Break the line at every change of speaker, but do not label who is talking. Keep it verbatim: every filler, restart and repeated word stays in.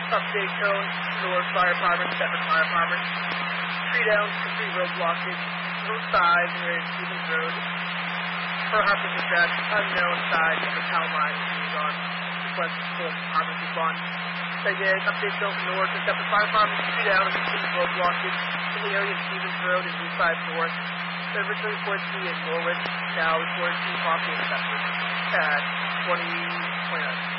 Update cone, north fire department, separate fire department. Tree down, three road blockage. Road side near Stevens Road. For Harper's address, unknown side of the town line is on. Request full department respond. Again, update cone north and separate fire department. Tree down, three road blockage. In the area of Stevens Road and East Side North. The original report to be in Norwich. Now reported to property inspector at twenty twenty-nine.